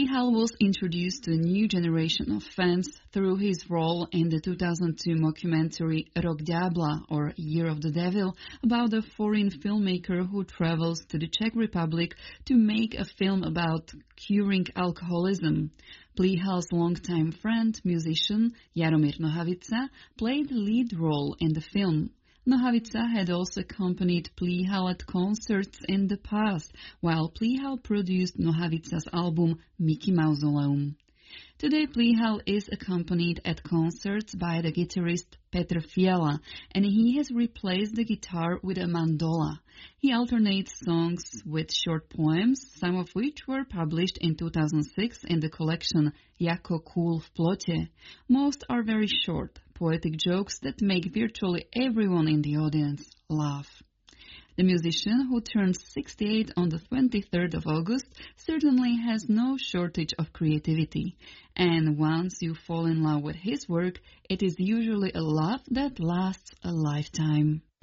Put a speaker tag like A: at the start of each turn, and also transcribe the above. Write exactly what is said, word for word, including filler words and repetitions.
A: Hall was introduced to a new generation of fans through his role in the two thousand two mockumentary Rok Diabla, or Year of the Devil, about a foreign filmmaker who travels to the Czech Republic to make a film about curing alcoholism. Plíhal's longtime friend, musician Jaromír Nohavica, played the lead role in the film. Nohavica had also accompanied Plíhal at concerts in the past, while Plíhal produced Nohavica's album Mickey Mausoleum. Today, Plíhal is accompanied at concerts by the guitarist Petr Fiala, and he has replaced the guitar with a mandola. He alternates songs with short poems, some of which were published in two thousand six in the collection Jako kůl v plotě. Most are very short, poetic jokes that make virtually everyone in the audience laugh. The musician, who turns sixty-eight on the twenty-third of August, certainly has no shortage of creativity. And once you fall in love with his work, it is usually a love that lasts a lifetime.